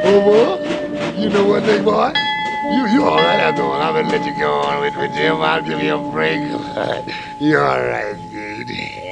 Over. You know what, big boy? You all right after all. I'm gonna let you go on with Jim. I'll give you a break. You all right, dude.